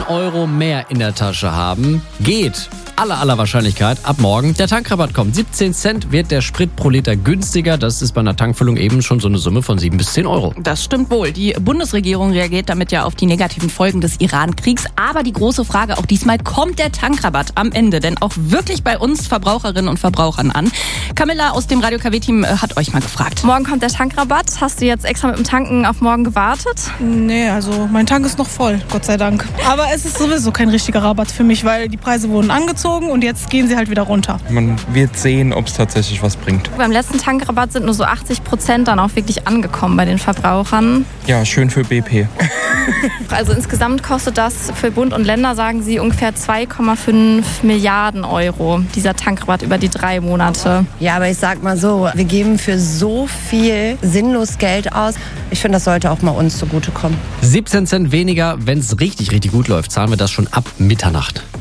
Euro mehr in der Tasche haben. Geht. Aller Wahrscheinlichkeit ab morgen. Der Tankrabatt kommt. 17 Cent wird der Sprit pro Liter günstiger. Das ist bei einer Tankfüllung eben schon so eine Summe von 7 bis 10 Euro. Das stimmt wohl. Die Bundesregierung reagiert damit ja auf die negativen Folgen des Iran-Kriegs. Aber die große Frage auch diesmal, kommt der Tankrabatt am Ende denn auch wirklich bei uns Verbraucherinnen und Verbrauchern an? Camilla aus dem Radio KW-Team hat euch mal gefragt. Morgen kommt der Tankrabatt. Hast du jetzt extra mit dem Tanken auf morgen gewartet? Nee, also mein Tank ist noch voll, Gott sei Dank. Aber es ist sowieso kein richtiger Rabatt für mich, weil die Preise wurden angezogen und jetzt gehen sie halt wieder runter. Man wird sehen, ob es tatsächlich was bringt. Beim letzten Tankrabatt sind nur so 80% dann auch wirklich angekommen bei den Verbrauchern. Ja, schön für BP. Also insgesamt kostet das für Bund und Länder, sagen sie, ungefähr 2,5 Milliarden Euro, dieser Tankrabatt über die 3 Monate. Ja, aber ich sag mal so, wir geben für so viel sinnlos Geld aus. Ich finde, das sollte auch mal uns zugutekommen. 17 Cent weniger, wenn es richtig gut läuft, zahlen wir das schon ab Mitternacht.